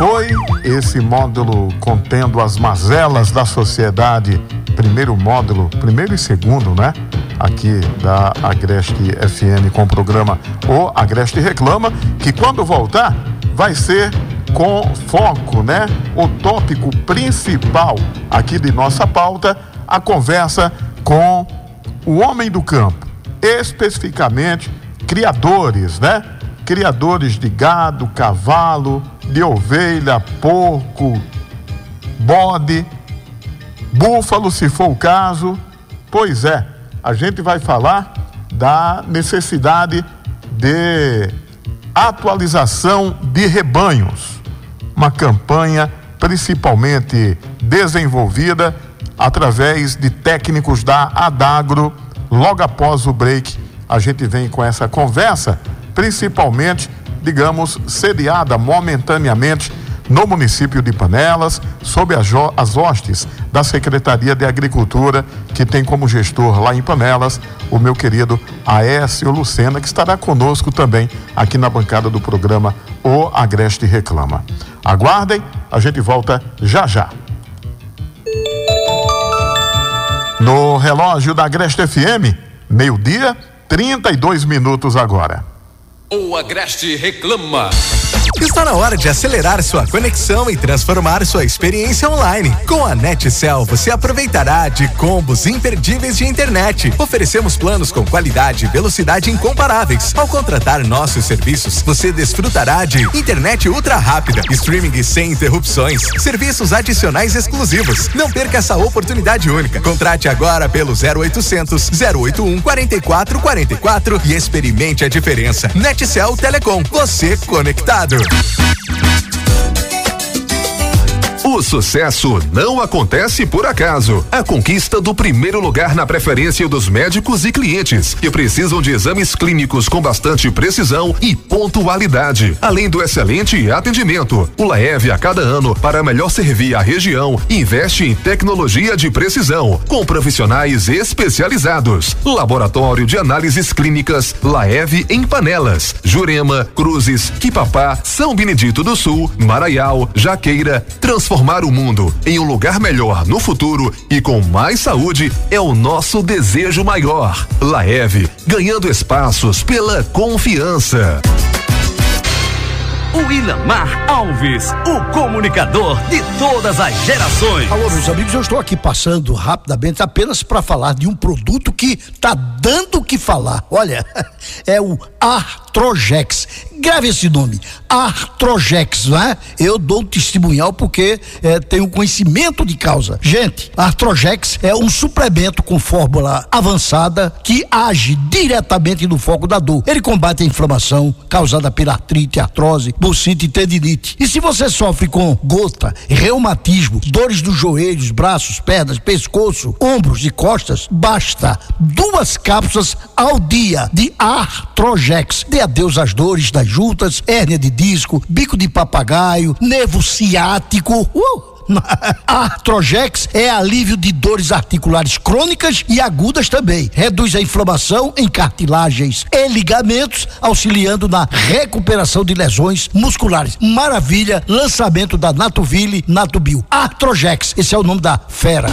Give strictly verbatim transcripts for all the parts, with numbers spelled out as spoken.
Foi esse módulo contendo as mazelas da sociedade, primeiro módulo, primeiro e segundo, né? Aqui da Agreste F M com o programa O Agreste Reclama, que quando voltar vai ser com foco, né? O tópico principal aqui de nossa pauta, a conversa com o homem do campo, especificamente criadores, né? Criadores de gado, cavalo, de ovelha, porco, bode, búfalo, se for o caso. Pois é, a gente vai falar da necessidade de atualização de rebanhos. Uma campanha principalmente desenvolvida através de técnicos da Adagro. Logo após o break, a gente vem com essa conversa, principalmente, digamos, sediada momentaneamente no município de Panelas, sob as, as hostes da Secretaria de Agricultura, que tem como gestor lá em Panelas o meu querido Aécio Lucena, que estará conosco também aqui na bancada do programa O Agreste Reclama. Aguardem, a gente volta já já. No relógio da Agreste F M, meio-dia, trinta e dois minutos agora. O Agreste Reclama. Está na hora de acelerar sua conexão e transformar sua experiência online. Com a NetCell, você aproveitará de combos imperdíveis de internet. Oferecemos planos com qualidade e velocidade incomparáveis. Ao contratar nossos serviços, você desfrutará de internet ultra rápida, streaming sem interrupções, serviços adicionais exclusivos. Não perca essa oportunidade única. Contrate agora pelo zero oitocentos, zero oito um, quarenta e quatro quarenta e quatro e experimente a diferença. NetCell Telecom, você conectado. O sucesso não acontece por acaso. A conquista do primeiro lugar na preferência dos médicos e clientes que precisam de exames clínicos com bastante precisão e pontualidade, além do excelente atendimento. O Laev, a cada ano, para melhor servir a região, investe em tecnologia de precisão, com profissionais especializados. Laboratório de análises clínicas Laev em Panelas, Jurema, Cruzes, Quipapá, São Benedito do Sul, Maraial, Jaqueira. Transformar o mundo em um lugar melhor no futuro e com mais saúde é o nosso desejo maior. Laev, ganhando espaços pela confiança. O Ilamar Alves, o comunicador de todas as gerações. Alô, meus amigos, eu estou aqui passando rapidamente apenas para falar de um produto que tá dando o que falar. Olha, é o Artrojex. Grave esse nome, Artrojex, não é? Eu dou um testemunhal porque é, tenho conhecimento de causa. Gente, Artrojex é um suplemento com fórmula avançada que age diretamente no foco da dor. Ele combate a inflamação causada pela artrite, artrose, bursite e tendinite. E se você sofre com gota, reumatismo, dores dos joelhos, braços, pernas, pescoço, ombros e costas, basta duas cápsulas ao dia de Artrojex. Dê adeus às dores das juntas, hérnia de disco, bico de papagaio, nervo ciático. Uh! Artrojex é alívio de dores articulares crônicas e agudas também. Reduz a inflamação em cartilagens e ligamentos, auxiliando na recuperação de lesões musculares. Maravilha, lançamento da Natuville Natubio. Artrojex, esse é o nome da fera.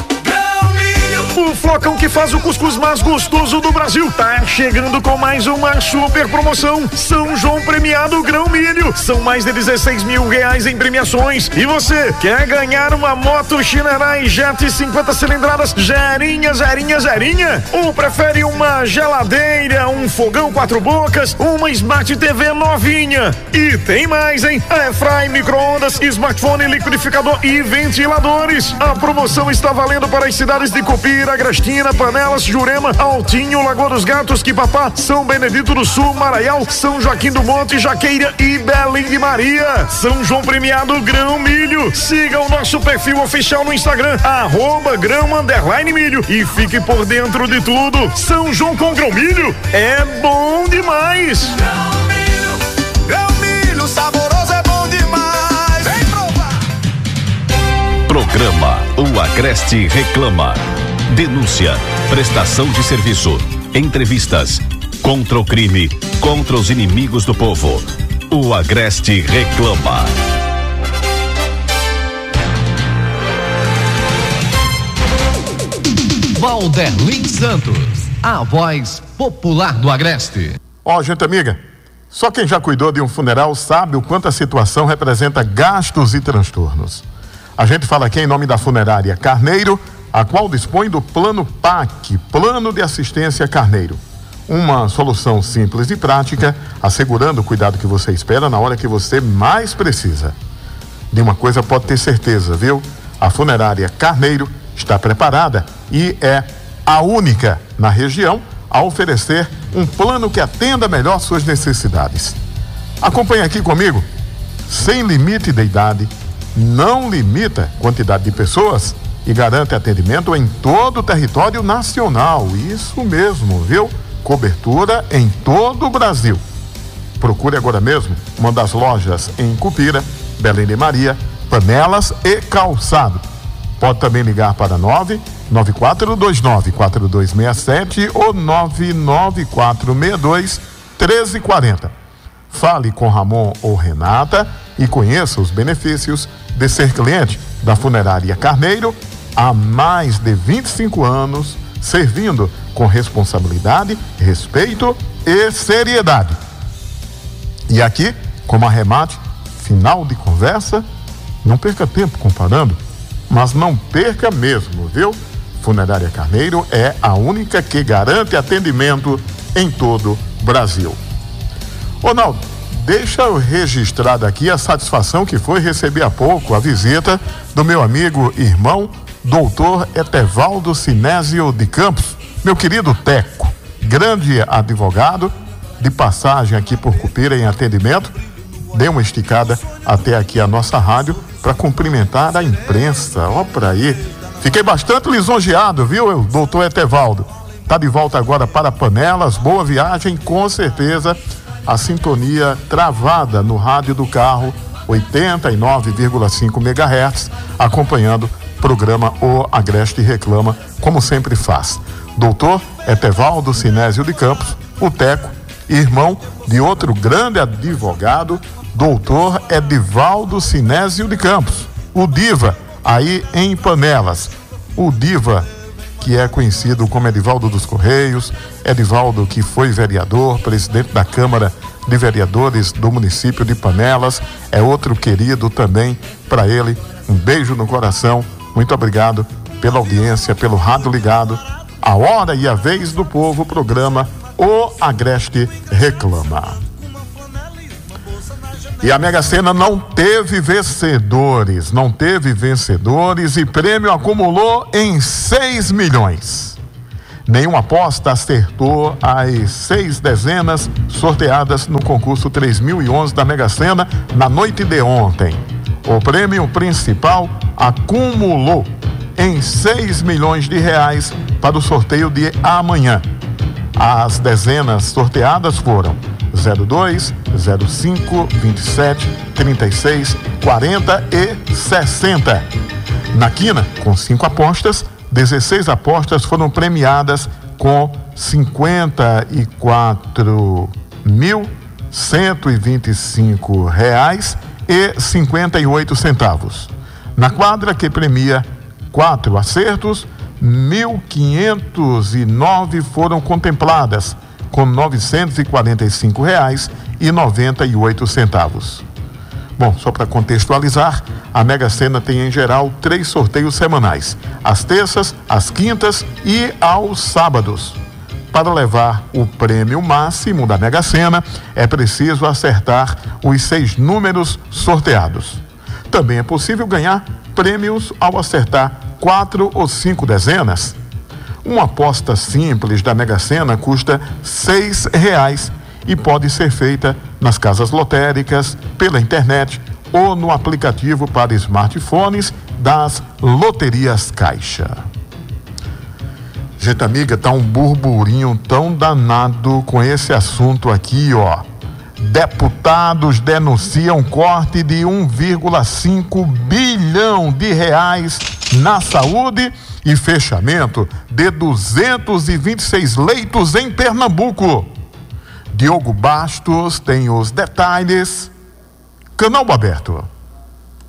O flocão que faz o cuscuz mais gostoso do Brasil tá chegando com mais uma super promoção. São João Premiado Grão Milho. São mais de dezesseis mil reais em premiações. E você quer ganhar uma moto Shinerai Jet cinquenta cilindradas zerinha, zerinha, zerinha? Ou prefere uma geladeira, um fogão quatro bocas, uma Smart T V novinha? E tem mais, hein? Airfry, micro-ondas, smartphone, liquidificador e ventiladores. A promoção está valendo para as cidades de Copira, Agrestina, Panelas, Jurema, Altinho, Lagoa dos Gatos, Quipapá, São Benedito do Sul, Maraial, São Joaquim do Monte, Jaqueira e Belém de Maria. São João Premiado Grão Milho. Siga o nosso perfil oficial no Instagram, arroba grão underline milho, e fique por dentro de tudo. São João com Grão Milho é bom demais. Grão Milho, Grão Milho, saboroso é bom demais. Vem provar. Programa O Agreste Reclama. Denúncia, prestação de serviço, entrevistas, contra o crime, contra os inimigos do povo. O Agreste Reclama. Valderlin Santos, a voz popular do Agreste. Ó, oh, gente amiga, só quem já cuidou de um funeral sabe o quanto a situação representa gastos e transtornos. A gente fala aqui em nome da funerária Carneiro, a qual dispõe do Plano P A C, Plano de Assistência Carneiro. Uma solução simples e prática, assegurando o cuidado que você espera na hora que você mais precisa. De uma coisa pode ter certeza, viu? A funerária Carneiro está preparada e é a única na região a oferecer um plano que atenda melhor suas necessidades. Acompanhe aqui comigo. Sem limite de idade, não limita quantidade de pessoas e garante atendimento em todo o território nacional. Isso mesmo, viu? Cobertura em todo o Brasil. Procure agora mesmo uma das lojas em Cupira, Belém de Maria, Panelas e Calçado. Pode também ligar para nove nove quatro dois nove quatro dois seis sete ou nove nove quatro seis dois um três quatro zero. Fale com Ramon ou Renata e conheça os benefícios de ser cliente da Funerária Carneiro há mais de vinte e cinco anos, servindo com responsabilidade, respeito e seriedade. E aqui, como arremate, final de conversa, não perca tempo comparando, mas não perca mesmo, viu? Funerária Carneiro é a única que garante atendimento em todo o Brasil. Ronaldo, deixa eu registrar aqui a satisfação que foi receber há pouco a visita do meu amigo e irmão, doutor Etevaldo Sinésio de Campos, meu querido Teco, grande advogado, de passagem aqui por Cupira em atendimento. Dei uma esticada até aqui a nossa rádio para cumprimentar a imprensa. Ó, pra aí. Fiquei bastante lisonjeado, viu, doutor Etevaldo? Tá de volta agora para Panelas. Boa viagem, com certeza. A sintonia travada no rádio do carro, oitenta e nove vírgula cinco megahertz, acompanhando o programa O Agreste Reclama, como sempre faz. Doutor Etevaldo Sinésio de Campos, o Teco, irmão de outro grande advogado, doutor Edivaldo Sinésio de Campos, o Diva, aí em Panelas. O Diva, que é conhecido como Edivaldo dos Correios, Edivaldo que foi vereador, presidente da Câmara de Vereadores do município de Panelas, é outro querido também para ele. Um beijo no coração, muito obrigado pela audiência, pelo rádio ligado. A hora e a vez do povo, programa O Agreste Reclama. E a Mega Sena não teve vencedores, não teve vencedores e prêmio acumulou em seis milhões. Nenhuma aposta acertou as seis dezenas sorteadas no concurso três mil e onze da Mega Sena na noite de ontem. O prêmio principal acumulou em seis milhões de reais para o sorteio de amanhã. As dezenas sorteadas foram zero dois, zero cinco, vinte e sete, trinta e seis, quarenta e sessenta. Na quina, com cinco apostas, dezesseis apostas foram premiadas com cinquenta e quatro mil cento e vinte e cinco reais e cinquenta e oito centavos. Na quadra, que premia quatro acertos, mil quinhentos e nove foram contempladas, com novecentos e quarenta e cinco reais e noventa e oito centavos. Bom, só para contextualizar, a Mega Sena tem em geral três sorteios semanais, às terças, às quintas e aos sábados. Para levar o prêmio máximo da Mega Sena, é preciso acertar os seis números sorteados. Também é possível ganhar prêmios ao acertar quatro ou cinco dezenas. Uma aposta simples da Mega Sena custa seis reais e pode ser feita nas casas lotéricas, pela internet ou no aplicativo para smartphones das loterias Caixa. Gente amiga, tá um burburinho tão danado com esse assunto aqui, ó. Deputados denunciam corte de um vírgula cinco bilhão de reais na saúde e fechamento de duzentos e vinte e seis leitos em Pernambuco. Diogo Bastos tem os detalhes. Canal aberto.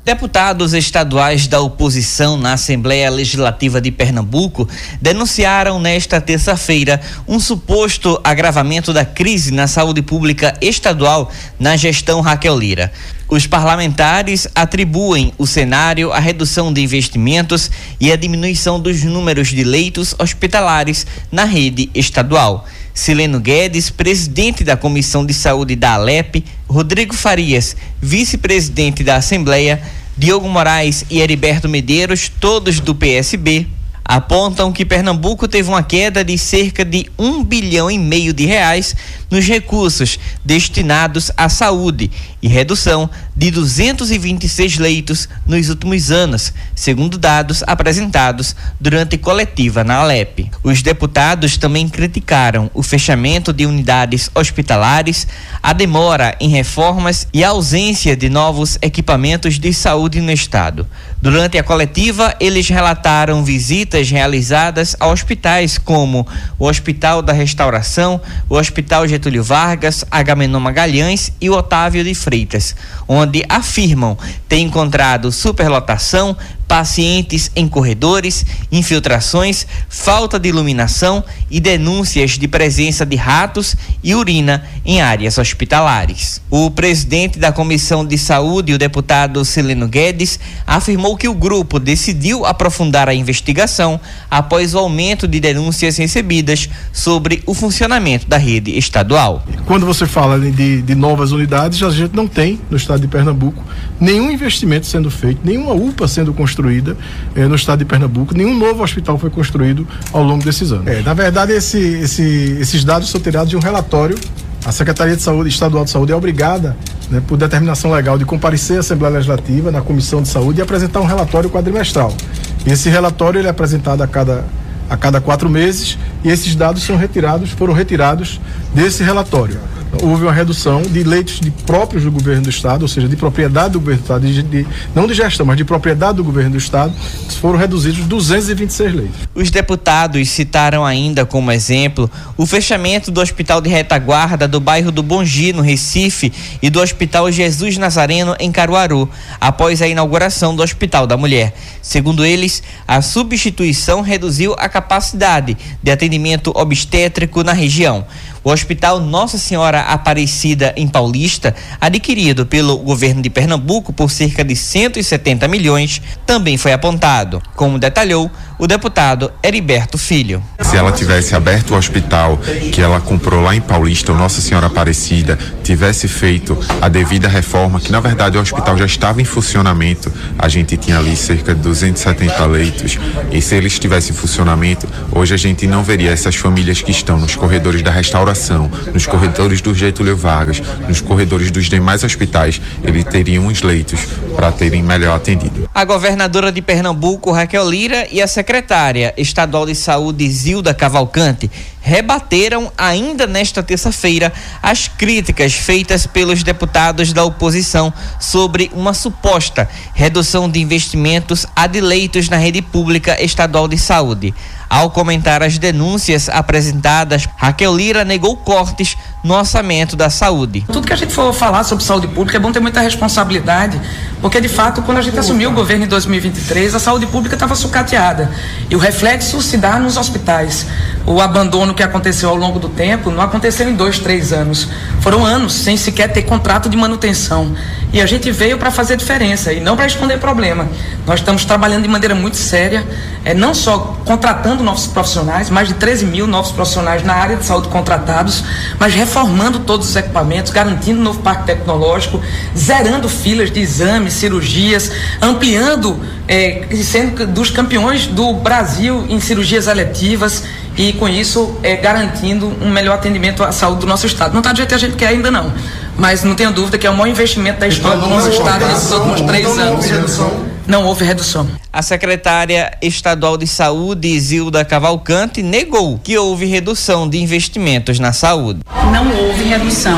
Deputados estaduais da oposição na Assembleia Legislativa de Pernambuco denunciaram nesta terça-feira um suposto agravamento da crise na saúde pública estadual na gestão Raquel Lira. Os parlamentares atribuem o cenário à redução de investimentos e à diminuição dos números de leitos hospitalares na rede estadual. Sileno Guedes, presidente da Comissão de Saúde da Alep, Rodrigo Farias, vice-presidente da Assembleia, Diogo Moraes e Heriberto Medeiros, todos do P S B, apontam que Pernambuco teve uma queda de cerca de um bilhão e meio de reais nos recursos destinados à saúde e redução de duzentos e vinte e seis leitos nos últimos anos, segundo dados apresentados durante coletiva na Alep. Os deputados também criticaram o fechamento de unidades hospitalares, a demora em reformas e a ausência de novos equipamentos de saúde no estado. Durante a coletiva, eles relataram visitas realizadas a hospitais como o Hospital da Restauração, o Hospital Getúlio Vargas, Agamenon Magalhães e o Otávio de Freitas, onde afirmam ter encontrado superlotação, pacientes em corredores, infiltrações, falta de iluminação e denúncias de presença de ratos e urina em áreas hospitalares. O presidente da Comissão de Saúde, o deputado Sileno Guedes, afirmou que o grupo decidiu aprofundar a investigação após o aumento de denúncias recebidas sobre o funcionamento da rede estadual. Quando você fala de, de novas unidades, a gente não tem no estado de Pernambuco nenhum investimento sendo feito, nenhuma U P A sendo construída eh, no estado de Pernambuco, nenhum novo hospital foi construído ao longo desses anos. É, na verdade, esse, esse, esses dados são tirados de um relatório. A Secretaria de Saúde, Estadual de Saúde, é obrigada, né, por determinação legal, de comparecer à Assembleia Legislativa, na Comissão de Saúde, e apresentar um relatório quadrimestral. Esse relatório ele é apresentado a cada, a cada quatro meses e esses dados são retirados, foram retirados desse relatório. Houve uma redução de leitos de próprios do governo do estado, ou seja, de propriedade do governo do estado, de, de, não de gestão, mas de propriedade do governo do estado, foram reduzidos duzentos e vinte e seis leitos. Os deputados citaram ainda como exemplo o fechamento do Hospital de Retaguarda do bairro do Bongi, no Recife, e do Hospital Jesus Nazareno, em Caruaru, após a inauguração do Hospital da Mulher. Segundo eles, a substituição reduziu a capacidade de atendimento obstétrico na região. O Hospital Nossa Senhora Aparecida, em Paulista, adquirido pelo governo de Pernambuco por cerca de cento e setenta milhões, também foi apontado, como detalhou o deputado Heriberto Filho. Se ela tivesse aberto o hospital que ela comprou lá em Paulista, o Nossa Senhora Aparecida, tivesse feito a devida reforma, que na verdade o hospital já estava em funcionamento, a gente tinha ali cerca de duzentos e setenta leitos, e se ele estivesse em funcionamento, hoje a gente não veria essas famílias que estão nos corredores da restauração, nos corredores do Getúlio Vargas, nos corredores dos demais hospitais, eles teriam os leitos para terem melhor atendido. A governadora de Pernambuco, Raquel Lira, e a secretária estadual de saúde, Zilda Cavalcante, rebateram ainda nesta terça-feira as críticas feitas pelos deputados da oposição sobre uma suposta redução de investimentos a de leitos na rede pública estadual de saúde. Ao comentar as denúncias apresentadas, Raquel Lira negou cortes no orçamento da saúde. Tudo que a gente for falar sobre saúde pública é bom ter muita responsabilidade, porque de fato, quando a gente assumiu o governo em dois mil e vinte e três, a saúde pública estava sucateada e o reflexo se dá nos hospitais. O abandono que aconteceu ao longo do tempo não aconteceu em dois, três anos. Foram anos sem sequer ter contrato de manutenção. E a gente veio para fazer diferença e não para esconder problema. Nós estamos trabalhando de maneira muito séria, é, não só contratando novos profissionais, mais de treze mil novos profissionais na área de saúde contratados, mas reformando todos os equipamentos, garantindo um novo parque tecnológico, zerando filas de exames, cirurgias, ampliando, é, sendo dos campeões do Brasil em cirurgias eletivas e com isso é, garantindo um melhor atendimento à saúde do nosso estado. Não está do jeito que a gente quer ainda não, mas não tenho dúvida que é o maior investimento da história do nosso estado nesses últimos três anos. Não houve redução. A secretária estadual de saúde, Zilda Cavalcante, negou que houve redução de investimentos na saúde. Não houve redução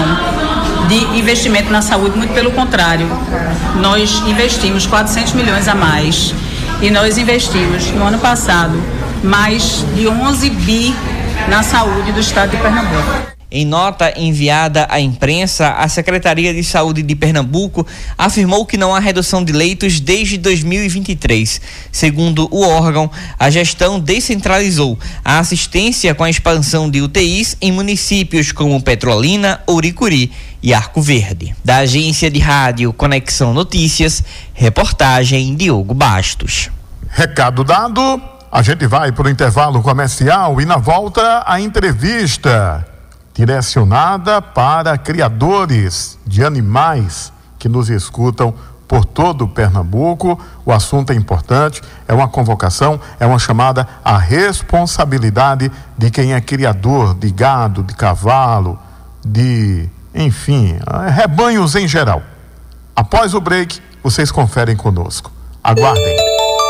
de investimento na saúde, muito pelo contrário. Nós investimos quatrocentos milhões a mais e nós investimos no ano passado mais de onze bi na saúde do estado de Pernambuco. Em nota enviada à imprensa, a Secretaria de Saúde de Pernambuco afirmou que não há redução de leitos desde dois mil e vinte e três. Segundo o órgão, a gestão descentralizou a assistência com a expansão de U T Is em municípios como Petrolina, Ouricuri e Arco Verde. Da agência de rádio Conexão Notícias, reportagem Diogo Bastos. Recado dado, a gente vai para o intervalo comercial e na volta a entrevista direcionada para criadores de animais que nos escutam por todo o Pernambuco. O assunto é importante, é uma convocação, é uma chamada à responsabilidade de quem é criador de gado, de cavalo, de, enfim, rebanhos em geral. Após o break, vocês conferem conosco. Aguardem.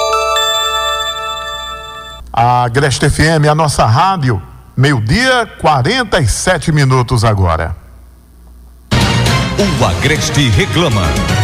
A Agreste F M, a nossa rádio, meio-dia, quarenta e sete minutos agora. O Agreste reclama.